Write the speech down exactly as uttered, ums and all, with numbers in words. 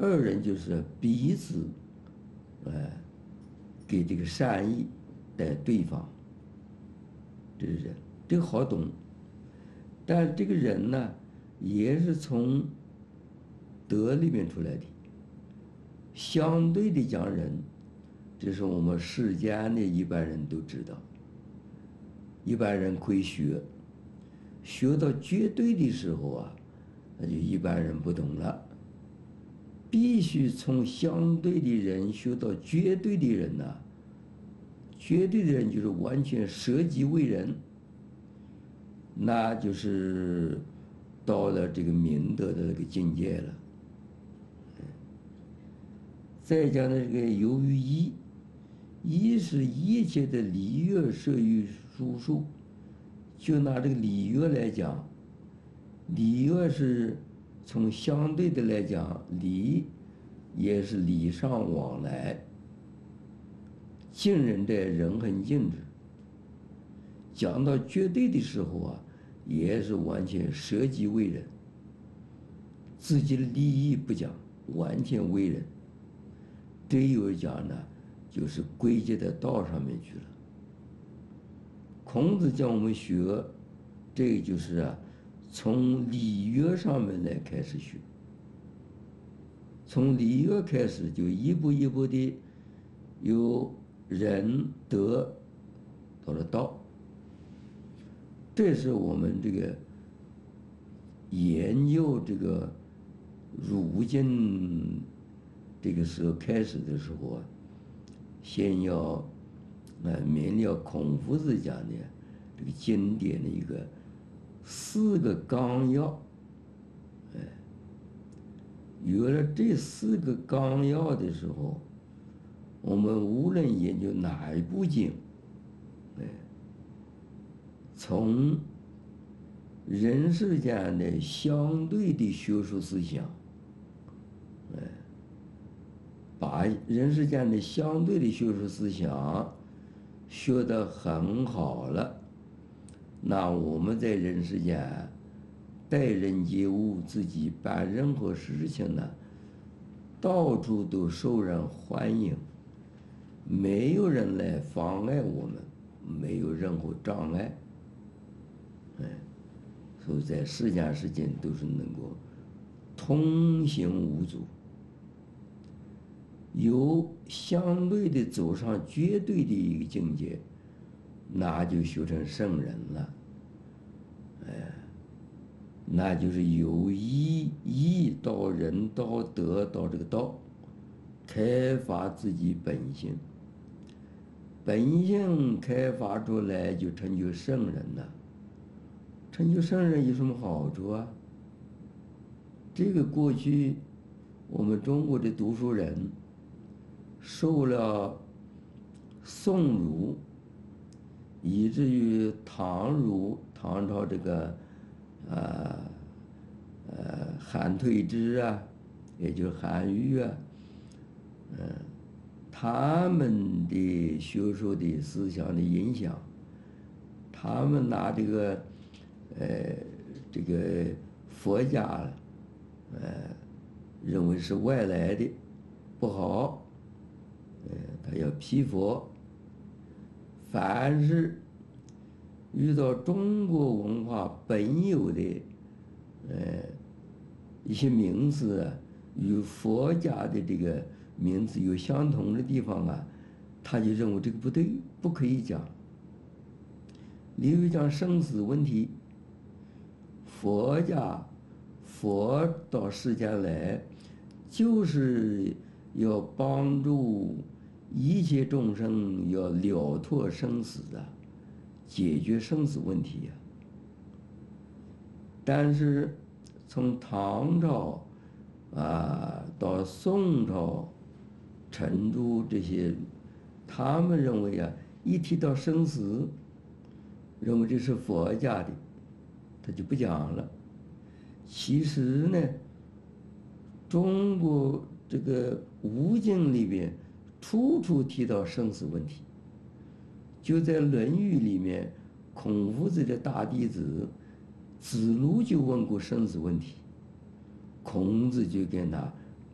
二人就是彼此，呃，给这个善意的对方，这是人，这个好懂。但这个人呢，也是从德里面出来的。相对的讲人，这是我们世间的一般人都知道。一般人可以学，学到绝对的时候啊，那就一般人不懂了。必须从相对的人学到绝对的人呐、啊，绝对的人就是完全舍己为人，那就是到了这个明德的那个境界了。再讲的这个由于义，义是一切的礼乐摄于书数。就拿这个礼乐来讲，礼乐是从相对的来讲，礼也是礼尚往来，敬人的人很敬之。讲到绝对的时候啊，也是完全舍己为人，自己的利益不讲，完全为人。这有讲呢，就是归结在道上面去了。孔子叫我们学，这个就是啊，从礼乐上面来开始学。从礼乐开始，就一步一步的由仁德到了道。这是我们这个研究这个儒经这个时候开始的时候啊，先要呃明了孔夫子讲的这个经典的一个四个纲要，哎，有了这四个纲要的时候，我们无论研究哪一部经，哎，从人世间的相对的学术思想，哎，把人世间的相对的学术思想学得很好了，那我们在人世间待人接物，自己办任何事情呢，到处都受人欢迎，没有人来妨碍我们，没有任何障碍。哎，所以在世间事情都是能够通行无阻。由相对的走上绝对的一个境界，那就修成圣人了。哎，那就是由义义到仁到德到这个道，开发自己本性，本性开发出来就成就圣人了。成就圣人有什么好处啊？这个过去我们中国的读书人受了宋儒，以至于唐儒，唐朝这个呃呃韩退之啊，也就是韩愈啊，嗯、呃，他们的学术的思想的影响，他们拿这个呃这个佛家，呃认为是外来的，不好。呃，他要批佛，凡是遇到中国文化本有的呃一些名词啊，与佛家的这个名词有相同的地方啊，他就认为这个不对，不可以讲。例如讲生死问题，佛家佛到世间来，就是要帮助一切众生要了脱生死的，解决生死问题呀、啊。但是从唐朝啊到宋朝、陈朱这些，他们认为啊，一提到生死，认为这是佛家的，他就不讲了。其实呢，中国这个儒经里边处处提到生死问题，就在《论语》里面，孔夫子的大弟子子路就问过生死问题，孔子就跟他